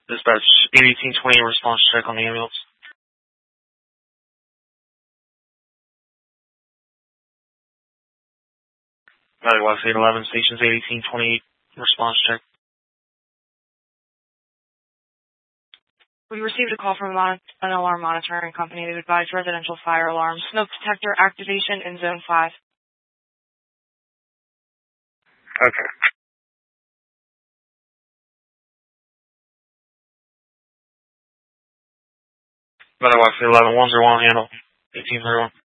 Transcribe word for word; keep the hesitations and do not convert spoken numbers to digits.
Dispatch eighteen twenty, response check on the ambulance. Valley West eight eleven, stations eighteen twenty-eight, response check. We received a call from an alarm monitoring company that advised residential fire alarm smoke detector activation in zone five. Okay. Valley West eight eleven, one zero one, handle eighteen thirty-one.